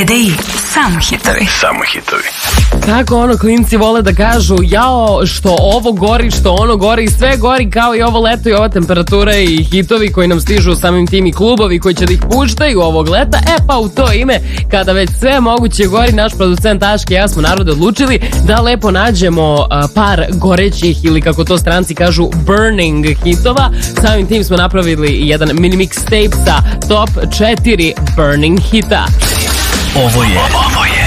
TDI, samo hitovi. Samo hitovi. Kako ono klinci vole da kažu, jao što ovo gori, što ono gori, sve gori kao i ovo leto i ova temperatura i hitovi koji nam stižu samim tim i klubovi koji će da ih puštaju ovog leta. Pa u to ime, kada već sve moguće gori, naš producent Aške i ja smo narode odlučili da lepo nađemo par gorećih ili kako to stranci kažu burning hitova. Samim tim smo napravili jedan mini mixtape sa top 4 burning hita. Ovo je